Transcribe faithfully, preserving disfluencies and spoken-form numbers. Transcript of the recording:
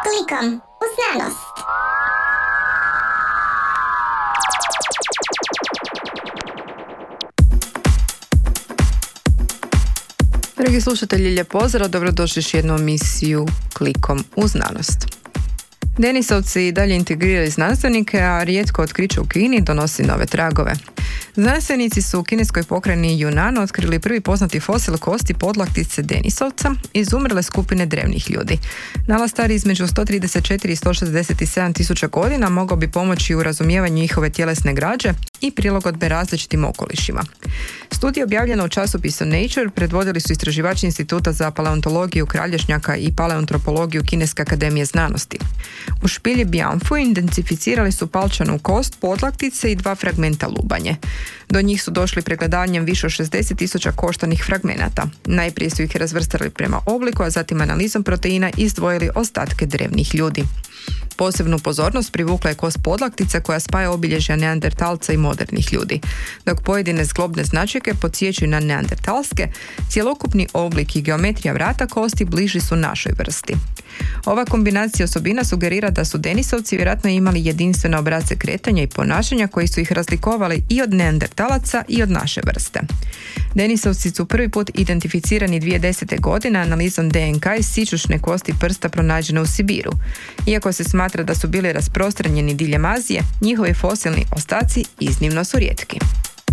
Klikom u znanost. Dragi slušatelji, lijep pozdrav, dobrodošli još jednu emisiju Klikom u znanost. Denisovci dalje integriraju znanstvenike, a rijetko otkriće u Kini donosi nove tragove. Znanstvenici su u kineskoj pokrajini Yunnan otkrili prvi poznati fosil kosti podlaktice Denisovca iz umrle skupine drevnih ljudi. Nalaz star između sto trideset četiri i sto šezdeset sedam tisuća godina mogao bi pomoći u razumijevanju njihove tjelesne građe i prilagodbe različitim okolišima. Studija objavljena u časopisu Nature predvodili su istraživači Instituta za paleontologiju kralježnjaka i paleoantropologiju Kineske akademije znanosti. U špilji Bianfu identificirali su palčanu kost podlaktice i dva fragmenta lubanje. Do njih su došli pregledavanjem više od šezdeset tisuća koštanih fragmenata. Najprije su ih razvrstali prema obliku, a zatim analizom proteina izdvojili ostatke drevnih ljudi. Posebnu pozornost privukla je kost podlaktice koja spaja obilježja neandertalca i modernih ljudi. Dok pojedine zglobne značajke podsjećaju na neandertalske, cjelokupni oblik i geometrija vrata kosti bliži su našoj vrsti. Ova kombinacija osobina sugerira da su Denisovci vjerojatno imali jedinstvene obrasce kretanja i ponašanja koji su ih razlikovali i od neandertalaca i od naše vrste. Denisovci su prvi put identificirani dvije tisuće desete. godine analizom D N K iz sićušne kosti prsta pronađene u Sibiru. Iako se smatra da su bili rasprostranjeni diljem Azije, njihovi fosilni ostaci iznimno su rijetki.